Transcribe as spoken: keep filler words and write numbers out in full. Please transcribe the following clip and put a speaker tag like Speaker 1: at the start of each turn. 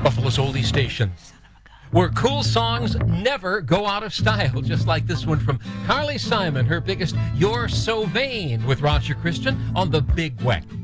Speaker 1: Buffalo's oldie station, where cool songs never go out of style, just like this one from Carly Simon, her biggest You're So Vain with Roger Christian on the Big Weck.